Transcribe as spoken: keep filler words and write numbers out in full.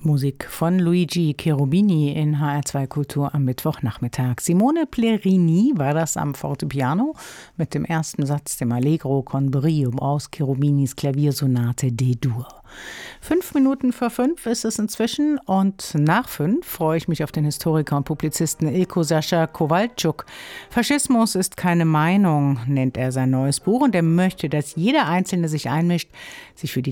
Musik von Luigi Cherubini in H R zwei Kultur am Mittwochnachmittag. Simone Plerini war das am Fortepiano mit dem ersten Satz, dem Allegro con brio aus Cherubinis Klaviersonate D-Dur. Fünf Minuten vor fünf ist es inzwischen und nach fünf freue ich mich auf den Historiker und Publizisten Ilko Sascha Kowalczuk. Faschismus ist keine Meinung, nennt er sein neues Buch, und er möchte, dass jeder Einzelne sich einmischt, sich für die